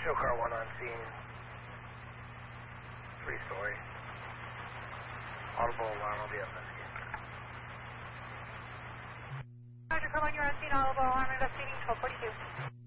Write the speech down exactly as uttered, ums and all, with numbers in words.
Show car one on scene. Three story. Audible alarm will be up this game. Roger, come on, you're on scene, audible alarm investigating twelve forty-two.